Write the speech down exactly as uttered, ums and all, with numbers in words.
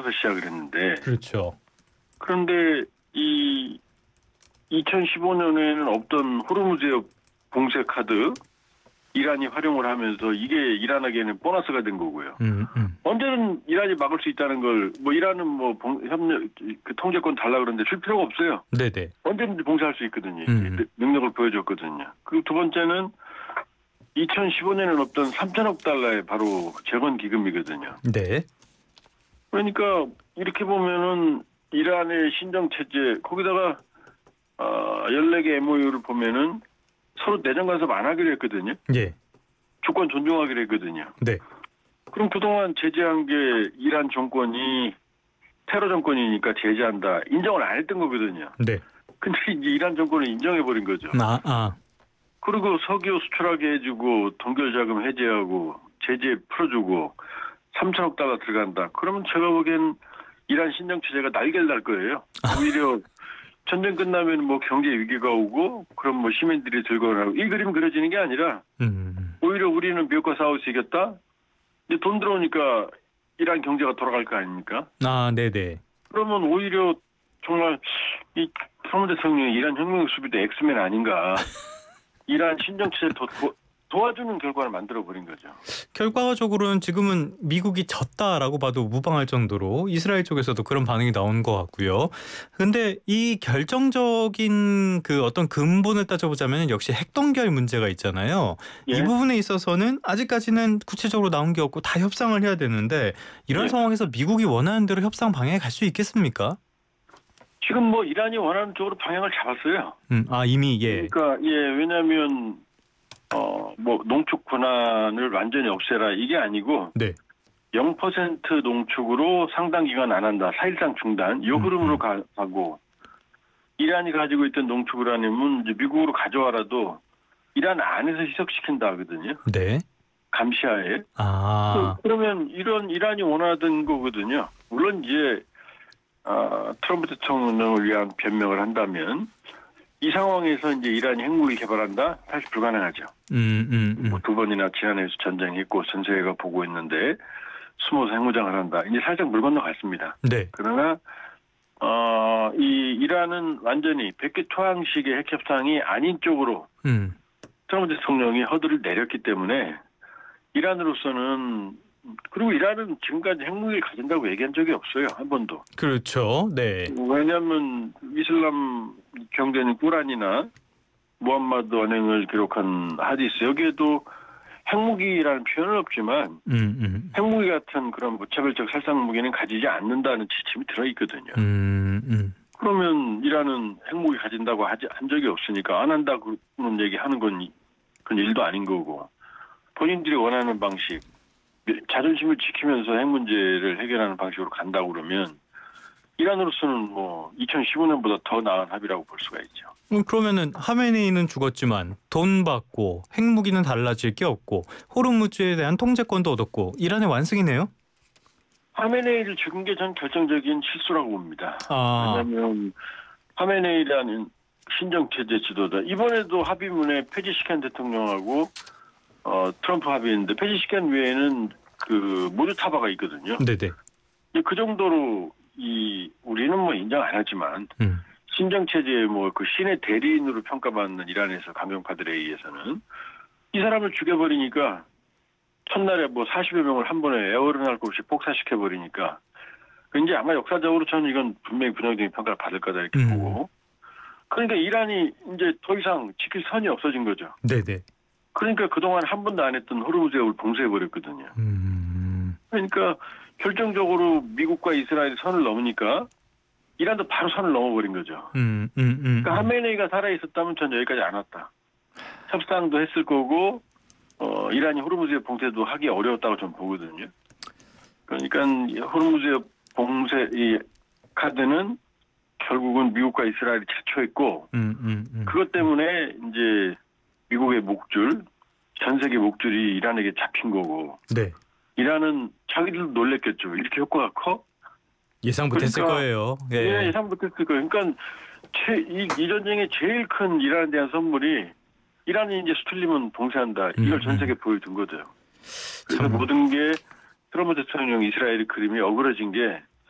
거쳐서 시작을 했는데 그렇죠. 그런데 이 이천십오 년에는 없던 호르무즈의 봉쇄 카드 이란이 활용을 하면서 이게 이란에게는 보너스가 된 거고요. 음, 음. 언제는 이란이 막을 수 있다는 걸 뭐 이란은 뭐 봉, 협력 그 통제권 달라 그러는데 줄 필요가 없어요. 네네. 언제든지 봉쇄할 수 있거든요. 음. 능력을 보여줬거든요. 그리고 두 번째는 이천십오 년에는 없던 삼천억 달러의 바로 재건 기금이거든요. 네. 그러니까 이렇게 보면은 이란의 신정 체제 거기다가 어, 열네 개 엠오유를 보면은 서로 내정 간섭 안 하기로 했거든요. 예. 주권 존중하기로 했거든요. 네. 그럼 그동안 제재한 게 이란 정권이 테러 정권이니까 제재한다. 인정을 안 했던 거거든요. 네. 근데 이제 이란 정권을 인정해버린 거죠. 아, 아. 그리고 석유 수출하게 해주고 동결자금 해제하고 제재 풀어주고 삼천억 달러 들어간다. 그러면 제가 보기엔 이란 신정체제가 날개를 달 거예요. 오히려 전쟁 끝나면 뭐 경제 위기가 오고 그럼 뭐 시민들이 들거나 이 그림 그려지는 게 아니라 음. 오히려 우리는 미국과 싸울 수 있겠다. 이제 돈 들어오니까 이란 경제가 돌아갈 거 아닙니까? 아, 네네. 그러면 오히려 정말 이 트럼프 대통령이 이란 혁명 수비대 엑스맨 아닌가. 이란 신정체제를 도, 도, 도와주는 결과를 만들어버린 거죠. 결과적으로는 지금은 미국이 졌다라고 봐도 무방할 정도로 이스라엘 쪽에서도 그런 반응이 나오는 것 같고요. 근데 이 결정적인 그 어떤 근본을 따져보자면 역시 핵동결 문제가 있잖아요. 예? 이 부분에 있어서는 아직까지는 구체적으로 나온 게 없고 다 협상을 해야 되는데 이런 예. 상황에서 미국이 원하는 대로 협상 방향에 갈 수 있겠습니까? 지금 뭐 이란이 원하는 쪽으로 방향을 잡았어요. 음, 아 이미 예. 그러니까 예 왜냐하면 어 뭐 농축 권한을 완전히 없애라 이게 아니고 네. 영 퍼센트 농축으로 상당 기간 안 한다. 사실상 중단. 이 음, 흐름으로 음. 가, 가고 이란이 가지고 있던 농축을 아니면 이제 미국으로 가져와라도 이란 안에서 희석시킨다 하거든요. 네. 감시하에. 아. 그러면 이런 이란이 원하던 거거든요. 물론 이제 어, 트럼프 대통령을 위한 변명을 한다면 이 상황에서 이제 이란이 핵무기 개발한다? 사실 불가능하죠. 음, 음, 음. 뭐 두 번이나 지한해에서 전쟁했고 전 세계가 보고 있는데 숨어서 핵무장을 한다. 이제 살짝 물 건너갔습니다. 네. 그러나 어, 이 이란은 완전히 백기토항식의 핵협상이 아닌 쪽으로 음. 트럼프 대통령이 허들을 내렸기 때문에 이란으로서는 그리고 이란은 지금까지 핵무기를 가진다고 얘기한 적이 없어요. 한 번도. 그렇죠. 네. 왜냐하면 이슬람 경제는 꾸란이나 무함마드 언행을 기록한 하디스 여기에도 핵무기라는 표현은 없지만 음, 음. 핵무기 같은 그런 무차별적 살상 무기는 가지지 않는다는 지침이 들어있거든요. 음, 음. 그러면 이란은 핵무기 가진다고 하지 한 적이 없으니까 안 한다고는 얘기하는 건 그건 일도 아닌 거고 본인들이 원하는 방식 자존심을 지키면서 핵 문제를 해결하는 방식으로 간다고 그러면 이란으로서는 뭐 이천십오 년보다 더 나은 합의라고 볼 수가 있죠. 음, 그러면은 하메네이는 죽었지만 돈 받고 핵무기는 달라질 게 없고 호르무즈에 대한 통제권도 얻었고 이란의 완승이네요. 하메네이를 죽인 게 전 결정적인 실수라고 봅니다. 아, 왜냐하면 하메네이라는 신정체제 지도자 이번에도 합의문에 페지시칸 대통령하고 어, 트럼프 합의했는데 페지시칸 외에는 그 모두타바가 있거든요. 네네. 그 정도로 이 우리는 뭐 인정 안 하지만 음, 신정체제의 뭐 그 신의 대리인으로 평가받는 이란에서 강경파들에 의해서는 이 사람을 죽여버리니까 첫날에 뭐 사십여 명을 한 번에 에어로날 것 없이 폭사시켜버리니까 이제 아마 역사적으로 저는 이건 분명히 부정적인 평가를 받을 거다 이렇게 음. 보고 그러니까 이란이 이제 더 이상 지킬 선이 없어진 거죠. 네네. 그러니까 그동안 한 번도 안 했던 호르무즈해협을 봉쇄해버렸거든요. 음, 그러니까 결정적으로 미국과 이스라엘이 선을 넘으니까 이란도 바로 선을 넘어버린 거죠. 음, 음, 음. 그러니까 하메네이가 살아있었다면 전 여기까지 안 왔다. 협상도 했을 거고 어, 이란이 호르무즈의 봉쇄도 하기 어려웠다고 저는 보거든요. 그러니까 호르무즈의 봉쇄 이 카드는 결국은 미국과 이스라엘이 제초했고 음, 음, 음. 그것 때문에 이제 미국의 목줄, 전 세계 목줄이 이란에게 잡힌 거고 네. 이란은 자기들도 놀랬겠죠. 이렇게 효과가 커? 예상 못했을 그러니까, 거예요. 예. 예, 예상 못했을 거예요. 그러니까 제, 이, 이 전쟁의 제일 큰 이란에 대한 선물이 이란이 이제 수틀리면 봉쇄한다. 이걸 음, 전 세계에 음. 보여준 거죠. 그래서 참. 모든 게 트럼프 대통령 이스라엘 그림이 어그러진 게